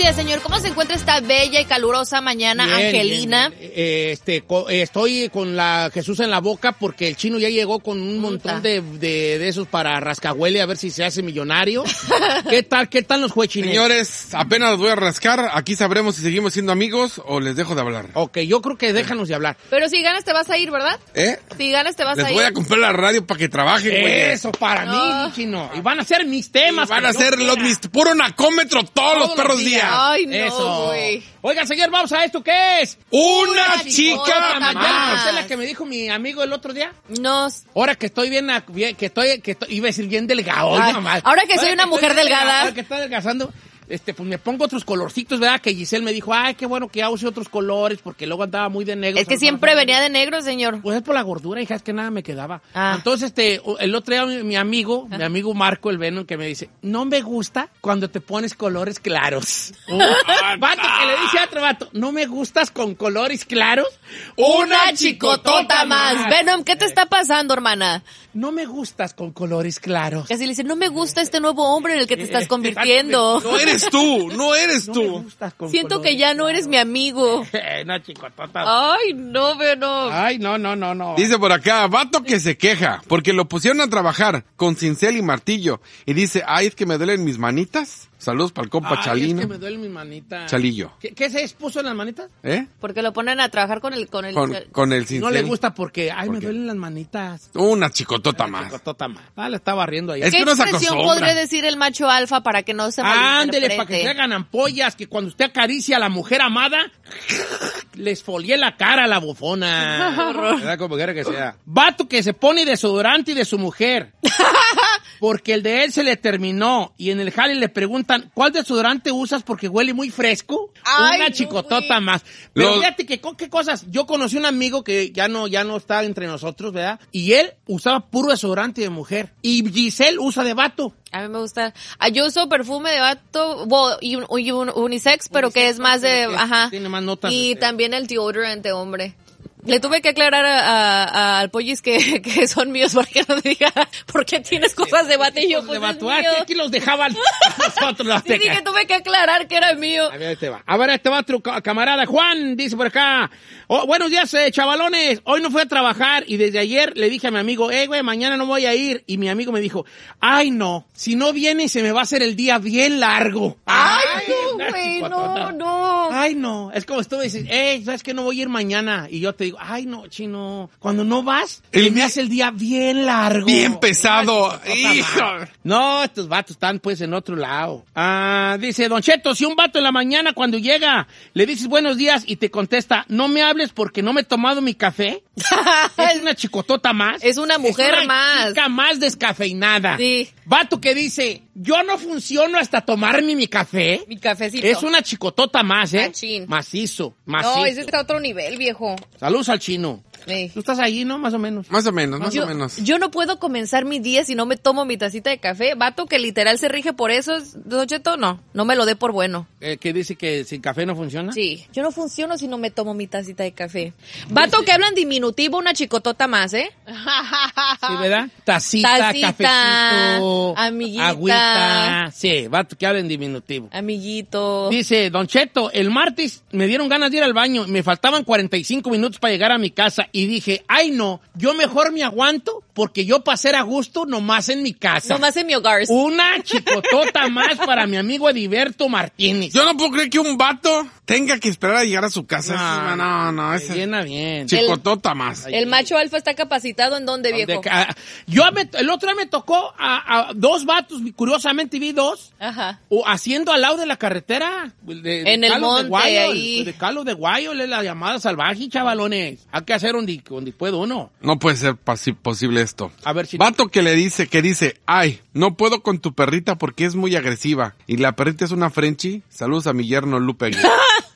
días, señor. ¿Cómo se encuentra esta bella y calurosa mañana, bien, Angelina? Bien. Estoy con la Jesús en la boca porque el chino ya llegó con un montón de esos para rascahuele a ver si se hace millonario. ¿Qué tal los juechines? Señores, apenas los voy a rascar. Aquí sabremos si seguimos siendo amigos o les dejo de hablar. Ok, yo creo que déjanos de hablar. Pero si ganas te vas a ir, ¿verdad? Si ganas te vas a ir. Les voy a comprar la radio para que trabajen, güey. Eso, para mí, chino. Y van a ser mis temas. Y van a ser mis puro nacómetro todos los perros días. Ay, no, eso. Güey. Oiga, señor, vamos a esto. ¿Qué es? ¡Una chica más! más! ¿Ya la que me dijo mi amigo el otro día? No. Ahora que estoy bien, iba a decir bien delgado. Ahora que soy una mujer delgada. Ahora que está adelgazando. Pues me pongo otros colorcitos, ¿verdad? Que Giselle me dijo, ay, qué bueno que ya use otros colores, porque luego andaba muy de negro. Es que siempre venía de negro, señor. Pues es por la gordura, hija, es que nada me quedaba. Ah. Entonces, el otro día mi amigo Marco, el Venom, que me dice, no me gusta cuando te pones colores claros. Vato que le dice a otro vato, no me gustas con colores claros. Una chicotota más. Venom, ¿qué te está pasando, hermana? No me gustas con colores claros. Casi le dice, no me gusta este nuevo hombre en el que te estás convirtiendo. No eres tú. No me gustas con Siento colores que ya no eres mi amigo. Una chicotota. Ay, no, Venom. Ay, no. Dice por acá, vato que se queja porque lo pusieron a trabajar con cincel y martillo. Y dice, ay, es que me duelen mis manitas. Saludos para el compa Chalino. Es que me duelen mis manitas. Chalillo. ¿Qué se expuso en las manitas? Porque lo ponen a trabajar con el cincel. No le gusta porque, me duelen las manitas. Una chicotota más. Chicotota más. Le estaba riendo ahí. Es ¿Qué que no se expresión acostumbra. podría decir el macho alfa para que no se malinterprete? Ándele, para que se hagan ampollas, que cuando usted acaricia a la mujer amada, les folie la cara a la bufona. ¿Verdad? Como quiera que sea. Vato que se pone desodorante de su mujer. Porque el de él se le terminó. Y en el jale le preguntan, ¿cuál desodorante usas porque huele muy fresco? Ay, una no, chicotota güey. más. Pero fíjate que, ¿qué cosas? Yo conocí un amigo que ya no está entre nosotros, ¿verdad? Y él usaba puro desodorante de mujer. Y Giselle usa de vato. A mí me gusta. Yo uso perfume de vato, unisex, pero que es más de, Tiene más notas. Y también el deodorant de hombre. Le tuve que aclarar al Pollis que son míos para que no diga por qué tienes cosas de vato y yo, pues, es mío. Aquí los dejaban nosotros. Sí, dije, tuve que aclarar que era mío. A ver, ahí te va tu camarada Juan, dice por acá. Buenos días, chavalones. Hoy no fui a trabajar y desde ayer le dije a mi amigo, güey, mañana no voy a ir. Y mi amigo me dijo, ay, no, si no viene se me va a hacer el día bien largo. Ay, no, güey, no. Ay, no. Es como si tú dices, ¿sabes que no voy a ir mañana? Y yo te digo, ay, no, chino. Cuando no vas, me hace el día bien largo. Bien pesado. Hijo. No, estos vatos están pues en otro lado. Dice, Don Cheto, si un vato en la mañana cuando llega le dices buenos días y te contesta, no me hables porque no me he tomado mi café. Es una chicotota más. Es una mujer es una más. Chica más descafeinada. Sí. Vato que dice, yo no funciono hasta tomarme mi café. Mi cafecito. Es una chicotota más, Machín. Macizo. No, ese está a otro nivel, viejo. Saludos al chino. Sí. ¿Tú estás allí, no? Más o menos. Más o menos. Yo no puedo comenzar mi día si no me tomo mi tacita de café. Vato que literal se rige por eso, Don Cheto, no me lo dé por bueno. ¿Qué dice que sin café no funciona? Sí, yo no funciono si no me tomo mi tacita de café. Vato que hablan diminutivo, una chicotota más, ¿eh? Sí, ¿verdad? Tacita, cafecito, amiguita. Agüita. Sí, vato que hablan diminutivo. Amiguito. Dice, Don Cheto, el martes me dieron ganas de ir al baño. Me faltaban 45 minutos para llegar a mi casa. Y dije, ay no, yo mejor me aguanto porque yo pasé a gusto nomás en mi casa. Nomás en mi hogar. Una chicotota más para mi amigo Ediberto Martínez. Yo no puedo creer que un vato tenga que esperar a llegar a su casa. No. Se llena bien. Chicotota más. El macho alfa está capacitado en dónde, viejo. El otro día me tocó a dos vatos, curiosamente vi dos, haciendo al lado de la carretera. En el monte, ahí. De Calo de Guayo, la llamada salvaje, chavalones. Hay que hacer donde puede uno. No puede ser posible esto. A ver si... Vato que dice, ay, no puedo con tu perrita porque es muy agresiva. Y la perrita es una Frenchie. Saludos a mi yerno Lupe Aguilar.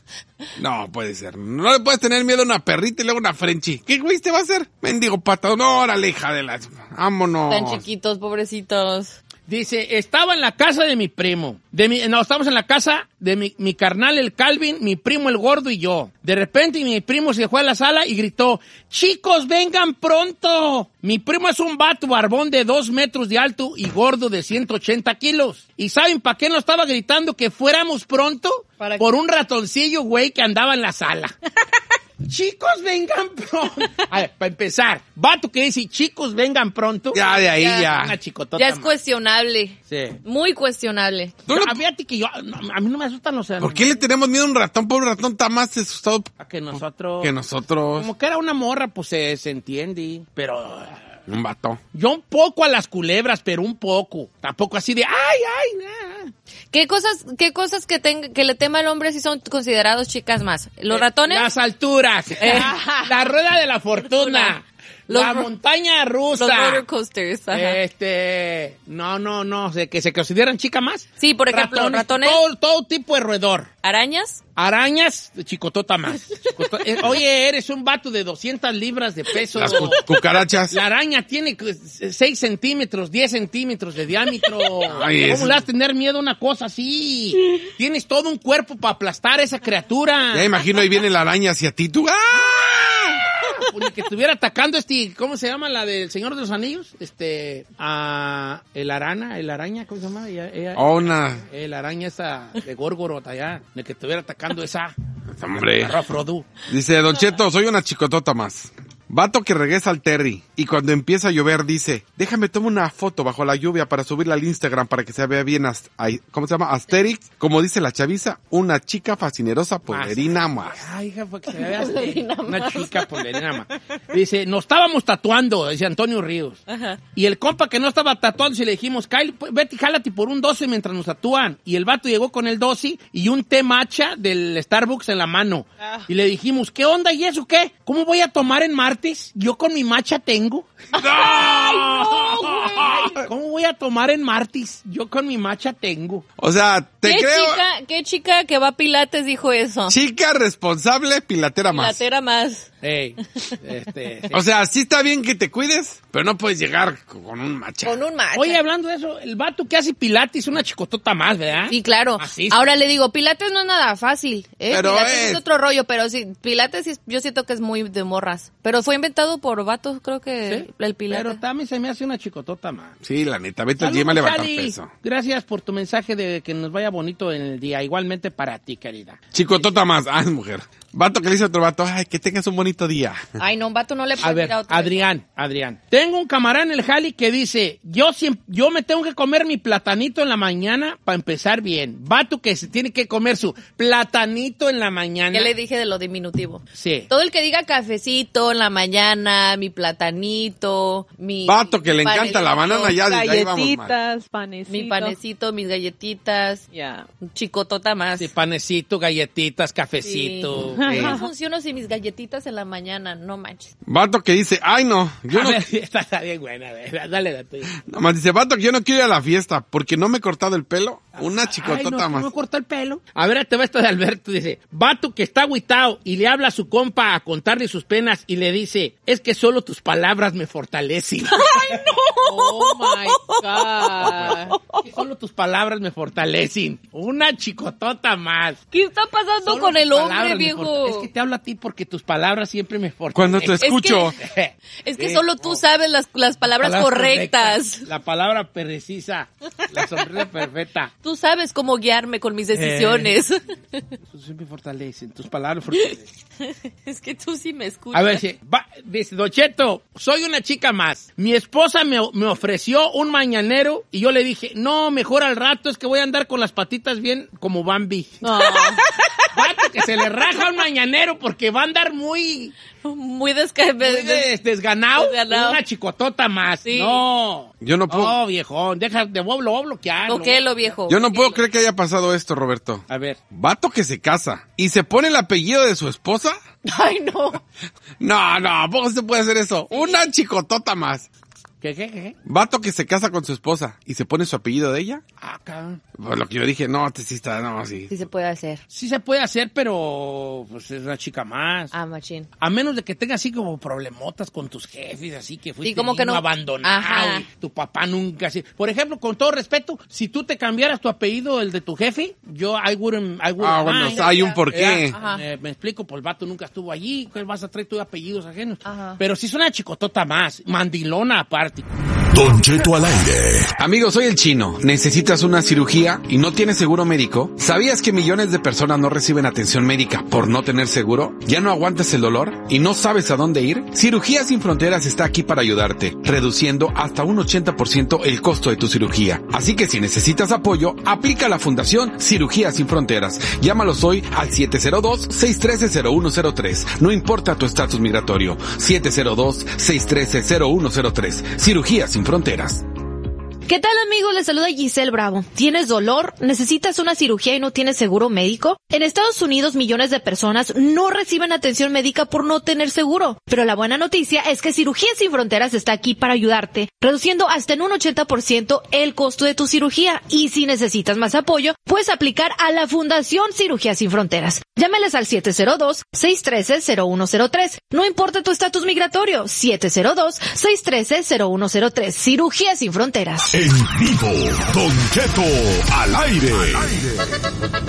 No, puede ser. No le puedes tener miedo a una perrita y luego una Frenchie. ¿Qué güey te va a hacer? Mendigo pato. No, órale, hija de las... Vámonos. Tan chiquitos, pobrecitos. Dice, estaba en la casa de mi primo. Estamos en la casa de mi carnal, el Calvin, mi primo, el gordo y yo. De repente mi primo se fue a la sala y gritó, ¡chicos, vengan pronto! Mi primo es un vato barbón de 2 metros de alto y gordo de 180 kilos. ¿Y saben para qué nos estaba gritando que fuéramos pronto? Por un ratoncillo, güey, que andaba en la sala. Chicos, vengan pronto. A ver, para empezar, vato que dice, chicos, vengan pronto. Ya, de ahí ya. Una chicotota Ya es más. cuestionable. Sí. Muy cuestionable. Fíjate que a mí no me asustan los ¿Por qué le tenemos miedo a un ratón? Por un ratón está más asustado que nosotros. que nosotros. Como que era una morra, pues se entiende. Pero Un vato. yo un poco a las culebras, pero un poco. Tampoco así de, nah. ¿Qué cosas que le tema al hombre si son considerados chicas más? ¿Los ratones? Las alturas. La rueda de la fortuna. La montaña rusa. Los roller coasters. Ajá. No, que se consideran chica más. Sí, por ejemplo, ratones. Todo tipo de roedor. ¿Arañas? Arañas, chicotota más. Oye, eres un vato de 200 libras de peso. Las cucarachas. La araña tiene 6 centímetros, 10 centímetros de diámetro. Ay, ¿Cómo eso. le vas a tener miedo a una cosa así? Tienes todo un cuerpo para aplastar a esa criatura. Ya imagino, ahí viene la araña hacia ti. Tú. ¡Ah! Ni que estuviera atacando ¿cómo se llama la del Señor de los Anillos? El araña, ¿cómo se llama? El araña esa de Gorgoroth allá, de que estuviera atacando esa. Hombre. Frodo. Dice, Don Cheto, soy una chicotota más. Vato que regresa al Terry y cuando empieza a llover dice, déjame tomar una foto bajo la lluvia para subirla al Instagram para que se vea bien, ¿cómo se llama? Asterix. Como dice la chaviza, una chica fascinerosa polerina más. Ay, hija, fue que se vea una chica polerina más. Dice, nos estábamos tatuando, dice Antonio Ríos. Ajá. Y el compa que no estaba tatuando, si le dijimos, Kyle, vete y jálate por un 12 mientras nos tatúan. Y el vato llegó con el 12 y un té matcha del Starbucks en la mano. Y le dijimos, ¿qué onda y eso qué? ¿Cómo voy a tomar en martes? Yo con mi matcha tengo. ¡Ay, no, güey! ¿Cómo voy a tomar en martes? Yo con mi matcha tengo. O sea, ¿Qué chica que va a Pilates dijo eso? Chica responsable, pilatera más. Pilatera más. Ey, sí. O sea, sí está bien que te cuides, pero no puedes llegar con un matcha. Con un matcha. Oye, hablando de eso, el vato que hace pilates, una chicotota más, ¿verdad? Sí, claro. Así es. Ahora le digo, Pilates no es nada fácil, ¿eh? Pero Pilates es es otro rollo, pero sí, Pilates yo siento que es muy de morras. Pero fue inventado por vatos, creo que Sí, el Pilates. pero también se me hace una chicotota más. Sí, la neta, vete al Saludos, gym a levantar Cali. peso. Gracias por tu mensaje de que nos vaya bonito en el día. Igualmente para ti, querida. Chicotota más. Ah, es mujer. Vato que le dice a otro vato, ay, que tengas un bonito día. Ay, no, un vato no le A puede ver, ir a otro. Adrián. Tengo un camarada en el jali que dice, yo me tengo que comer mi platanito en la mañana para empezar bien. Vato que se tiene que comer su platanito en la mañana. Ya le dije de lo diminutivo. Sí. Todo el que diga cafecito en la mañana, mi platanito, mi... Vato que le encanta la banana, ya ahí vamos mal. Galletitas, panecito. Mi panecito, mis galletitas, Ya. un chicotota más. Sí, panecito, galletitas, cafecito. Sí. No funciono sin mis galletitas en la mañana, no manches. Vato que dice, ay no, yo A no, ver, esta está bien buena. A ver, dale la tuya. nomás dice, vato que yo no quiero ir a la fiesta porque no me he cortado el pelo. Una Ay, chicotota no, más. me cortó el pelo. A ver, te va esta de Alberto. Dice, vato que está agüitao y le habla a su compa a contarle sus penas y le dice, es que solo tus palabras me fortalecen. Oh my God. Que solo tus palabras me fortalecen. Una chicotota más. ¿Qué está pasando Solo con tus el hombre, palabras me viejo? Es que te hablo a ti porque tus palabras siempre me fortalecen. Cuando te escucho, Es que solo tú sabes las palabras correctas. La palabra precisa. La sonrisa perfecta. Tú sabes cómo guiarme con mis decisiones. Siempre fortalecen. Tus palabras fortalecen. Es que tú sí me escuchas. A ver, dice, Don Cheto, soy una chica más. Mi esposa me ofreció un mañanero y yo le dije, no, mejor al rato, es que voy a andar con las patitas bien como Bambi. Vato, que se le raja un mañanero porque va a andar muy desganado. Una chicotota más. Sí. No. Yo no puedo- No, viejón, lo voy a bloquear. ¿O qué, lo viejo? yo no puedo creer que haya pasado esto, Roberto. A ver. Vato que se casa y se pone el apellido de su esposa. Ay, no. No, ¿a poco se puede hacer eso? Una chicotota más. ¿Qué? Vato que se casa con su esposa y se pone su apellido de ella. Acá. Pues lo que yo dije, no, sí está, no, sí. Sí se puede hacer. Sí se puede hacer, pero pues es una chica más. Ah, machín. A menos de que tengas así como problemotas con tus jefes, así que fuiste como que no. abandonado. Ajá. Y tu papá nunca así. Por ejemplo, con todo respeto, si tú te cambiaras tu apellido, el de tu jefe, yo I wouldn't bueno, mind. hay un porqué. Me explico, pues el vato nunca estuvo allí, ¿qué vas a traer tus apellidos ajenos? Ajá. Pero si es una chicotota más, mandilona aparte. Don Cheto al aire. Amigo, soy el Chino. ¿Necesitas una cirugía y no tienes seguro médico? ¿Sabías que millones de personas no reciben atención médica por no tener seguro? ¿Ya no aguantas el dolor y no sabes a dónde ir? Cirugías Sin Fronteras está aquí para ayudarte, reduciendo hasta un 80% el costo de tu cirugía. Así que si necesitas apoyo, aplica a la Fundación Cirugías Sin Fronteras. Llámalos hoy al 702-613-0103. No importa tu estatus migratorio. 702-613-0103. Cirugías Sin Fronteras. ¿Qué tal, amigos? Les saluda Giselle Bravo. ¿Tienes dolor? ¿Necesitas una cirugía y no tienes seguro médico? En Estados Unidos, millones de personas no reciben atención médica por no tener seguro. Pero la buena noticia es que Cirugías Sin Fronteras está aquí para ayudarte, reduciendo hasta en un 80% el costo de tu cirugía. Y si necesitas más apoyo, puedes aplicar a la Fundación Cirugías Sin Fronteras. Llámales al 702-613-0103. No importa tu estatus migratorio. 702-613-0103. Cirugías Sin Fronteras. En vivo, Don Cheto al aire.